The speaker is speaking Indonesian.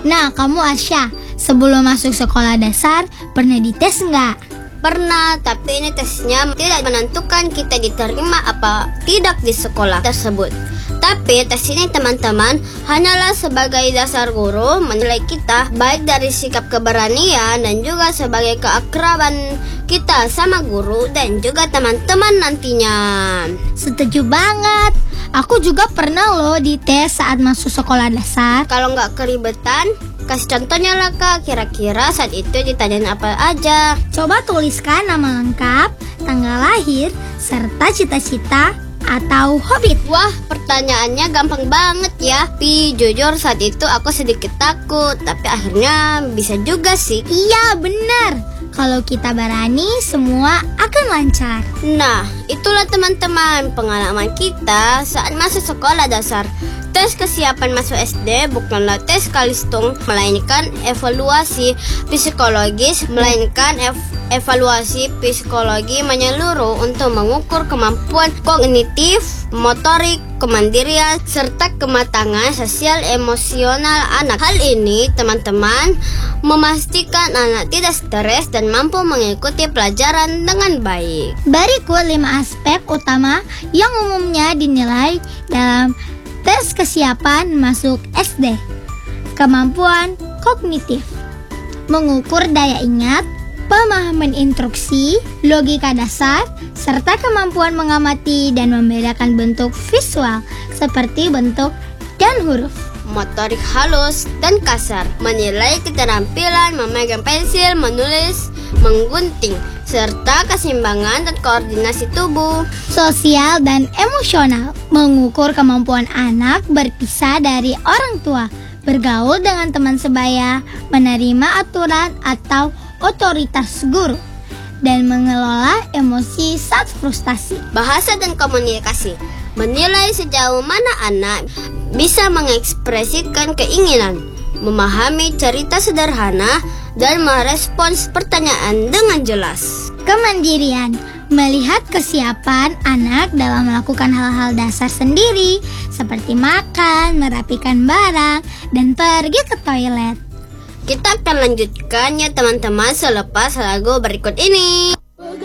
Nah, kamu Asya, sebelum masuk sekolah dasar, pernah dites nggak? Pernah, tapi ini tesnya tidak menentukan kita diterima apa tidak di sekolah tersebut. Tapi tes ini teman-teman hanyalah sebagai dasar guru menilai kita, baik dari sikap keberanian dan juga sebagai keakraban kita sama guru dan juga teman-teman nantinya. Setuju banget. Aku juga pernah loh dites saat masuk sekolah dasar. Kalau nggak keribetan, kasih contohnya lah Kak, kira-kira saat itu ditanyain apa aja. Coba tuliskan nama lengkap, tanggal lahir, serta cita-cita atau hobi. Wah, pertanyaannya gampang banget ya. Tapi jujur saat itu aku sedikit takut, tapi akhirnya bisa juga sih. Iya, benar. Kalau kita berani, semua akan lancar. Nah, itulah teman-teman pengalaman kita saat masuk sekolah dasar. Tes kesiapan masuk SD bukanlah tes kalistung, melainkan evaluasi psikologis, evaluasi psikologi menyeluruh untuk mengukur kemampuan kognitif, motorik, kemandirian, serta kematangan sosial emosional anak. Hal ini, teman-teman, memastikan anak tidak stres dan mampu mengikuti pelajaran dengan baik. Berikut 5 aspek utama yang umumnya dinilai dalam tes kesiapan masuk SD. Kemampuan kognitif, mengukur daya ingat, pemahaman instruksi, logika dasar, serta kemampuan mengamati dan membedakan bentuk visual seperti bentuk dan huruf. Motorik halus dan kasar, menilai keterampilan memegang pensil, menulis, menggunting, serta keseimbangan dan koordinasi tubuh. Sosial dan emosional, mengukur kemampuan anak berpisah dari orang tua, bergaul dengan teman sebaya, menerima aturan atau otoritas guru, dan mengelola emosi saat frustasi. Bahasa dan komunikasi, menilai sejauh mana anak bisa mengekspresikan keinginan, memahami cerita sederhana, dan merespons pertanyaan dengan jelas. Kemandirian, melihat kesiapan anak dalam melakukan hal-hal dasar sendiri, seperti makan, merapikan barang, dan pergi ke toilet. Kita akan lanjutkan ya teman-teman selepas lagu berikut ini.